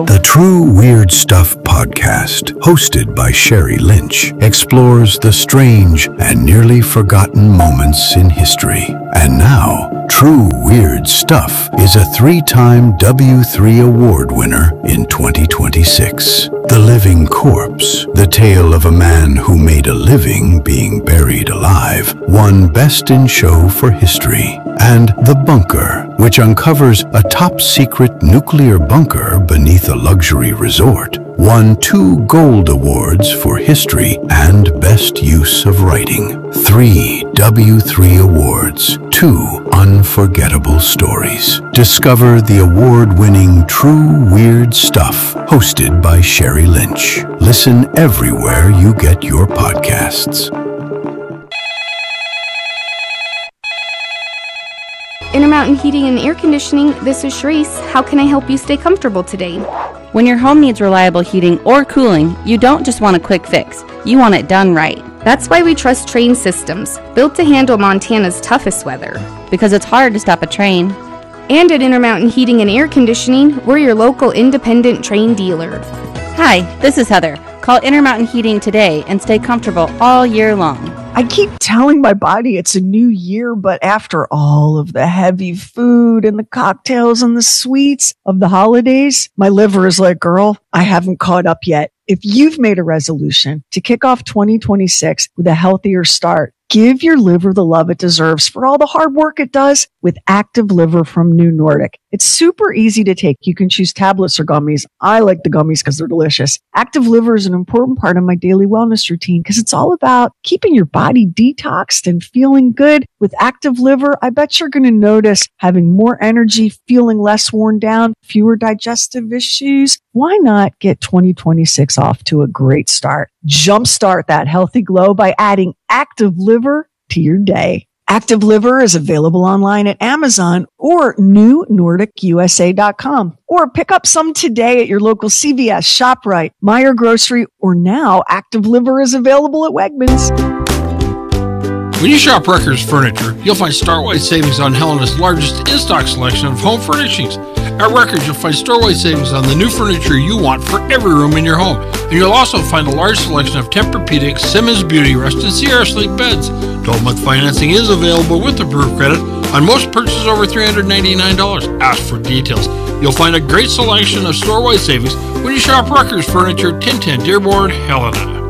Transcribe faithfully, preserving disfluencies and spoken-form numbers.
The True Weird Stuff podcast, hosted by Sherry Lynch, explores the strange and nearly forgotten moments in history. And now, True Weird Stuff is a three-time W three award winner in twenty twenty-six. The Living Corpse, the tale of a man who made a living being buried alive, won Best in Show for History. And The Bunker, which uncovers a top-secret nuclear bunker beneath a luxury resort, won two gold awards for history and best use of writing. Three W three awards, two unforgettable stories. Discover the award-winning True Weird Stuff, hosted by Sherry Lynch. Listen everywhere you get your podcasts. Intermountain Heating and Air Conditioning, this is Sharice. How can I help you stay comfortable today? When your home needs reliable heating or cooling, you don't just want a quick fix. You want it done right. That's why we trust Train Systems, built to handle Montana's toughest weather. Because it's hard to stop a train. And at Intermountain Heating and Air Conditioning, we're your local independent Train dealer. Hi, this is Heather. Call Intermountain Heating today and stay comfortable all year long. I keep telling my body it's a new year, but after all of the heavy food and the cocktails and the sweets of the holidays, my liver is like, girl, I haven't caught up yet. If you've made a resolution to kick off twenty twenty-six with a healthier start, give your liver the love it deserves for all the hard work it does with Active Liver from New Nordic. It's super easy to take. You can choose tablets or gummies. I like the gummies because they're delicious. Active Liver is an important part of my daily wellness routine because it's all about keeping your body detoxed and feeling good. With Active Liver, I bet you're going to notice having more energy, feeling less worn down, fewer digestive issues. Why not get twenty twenty-six off to a great start? Jumpstart that healthy glow by adding Active Liver to your day. Active Liver is available online at Amazon or new nordic u s a dot com. Or pick up some today at your local C V S, ShopRite, Meijer Grocery, or now Active Liver is available at Wegmans. When you shop Rucker's Furniture, you'll find store-wide savings on Helena's largest in-stock selection of home furnishings. At Rucker's, you'll find store-wide savings on the new furniture you want for every room in your home. And you'll also find a large selection of Tempur-Pedic, Simmons Beauty Rest, and Sierra Sleep beds. twelve-month financing is available with approved credit on most purchases over three hundred ninety-nine dollars. Ask for details. You'll find a great selection of store-wide savings when you shop Rucker's Furniture, ten ten Dearborn, Helena.